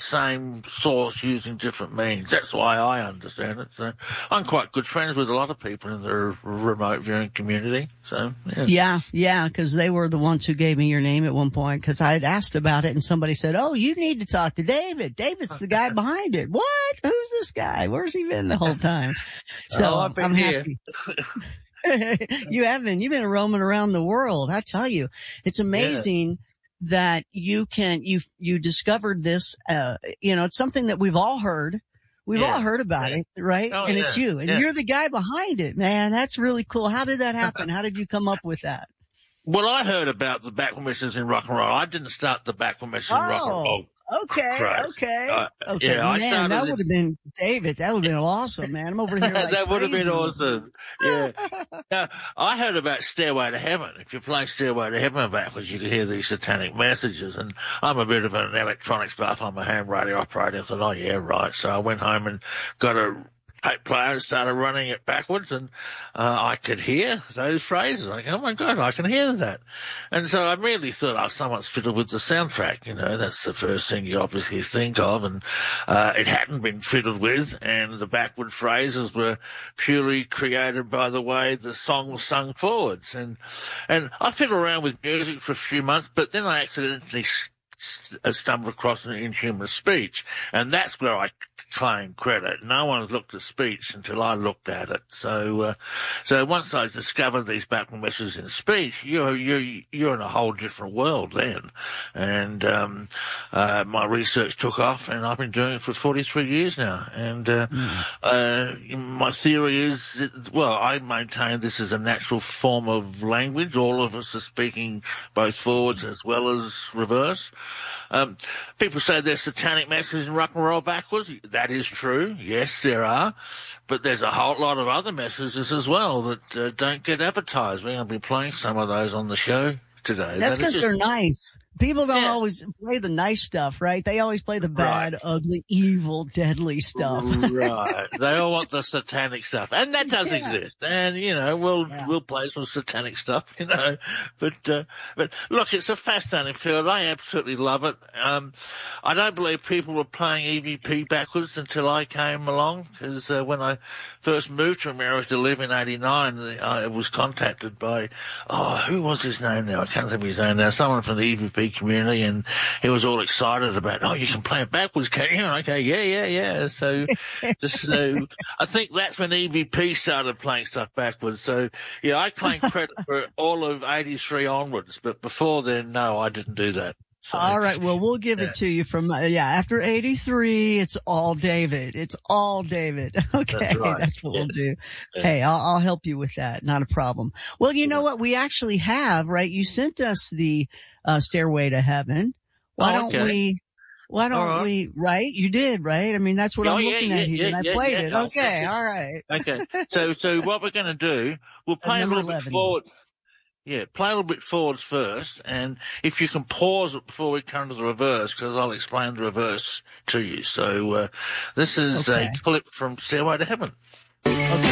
same source using different means. That's why I understand it. So I'm quite good friends with a lot of people in the remote viewing community. So yeah, because they were the ones who gave me your name at one point, because I had asked about it and somebody said, "Oh, you need to talk to David. David's the guy behind it." What? Who's this guy? Where's he been the whole time? So I'm happy. You've been roaming around the world. I tell you, it's amazing that you discovered this. It's something that we've all heard. We've all heard about it, right? Oh, and it's you, and you're the guy behind it, man. That's really cool. How did that happen? How did you come up with that? Well, I heard about the backward messages in rock and roll. I didn't start the backward messages in rock and roll. Okay. Yeah, man, that would have been David. That would have been awesome, man. I'm over here like that would have been crazy. awesome. Yeah. Now, I heard about Stairway to Heaven. If you play Stairway to Heaven backwards, you can hear these satanic messages. And I'm a bit of an electronics buff. I'm a ham radio operator. I thought, oh yeah, right. So I went home and got a tape player and started running it backwards, and I could hear those phrases. Like, oh my God, I can hear that. And so I immediately thought, oh, someone's fiddled with the soundtrack. That's the first thing you obviously think of. And it hadn't been fiddled with, and the backward phrases were purely created by the way the song was sung forwards. And I fiddled around with music for a few months, but then I accidentally stumbled across an Inhuman Speech, and that's where I claim credit. No one's looked at speech until I looked at it. So once I discovered these backward messages in speech, you're in a whole different world then. And my research took off, and I've been doing it for 43 years now. And my theory is, I maintain this is a natural form of language. All of us are speaking both forwards as well as reverse. People say there's satanic messages in rock and roll backwards. That is true. Yes, there are. But there's a whole lot of other messages as well that don't get advertised. We're going to be playing some of those on the show today. That's because they're nice. People don't always play the nice stuff, right? They always play the bad, ugly, evil, deadly stuff. Right. They all want the satanic stuff. And that does exist. And, we'll play some satanic stuff, But look, it's a fascinating field. I absolutely love it. I don't believe people were playing EVP backwards until I came along, because when I first moved to America to live in 89, I was contacted by, who was his name now? I can't think of his name now. Someone from the EVP community, and he was all excited about, you can play it backwards, can you? Okay, yeah. So I think that's when EVP started playing stuff backwards. So I claim credit for all of 83 onwards, but before then, no, I didn't do that. So, all right. Well, we'll give it to you from, after 83, it's all David. It's all David. Okay. That's right. That's what we'll do. Yeah. Hey, I'll help you with that. Not a problem. Well, you know what? We actually have, right? You sent us the, Stairway to Heaven. Why don't we, right? You did, right? I mean, that's what I'm looking at here, and I played it. Okay. All right. Okay. So what we're going to do, we'll play a little bit forward. Yeah, play a little bit forwards first, and if you can pause it before we come to the reverse, because I'll explain the reverse to you. So this is a clip from Stairway to Heaven. Okay.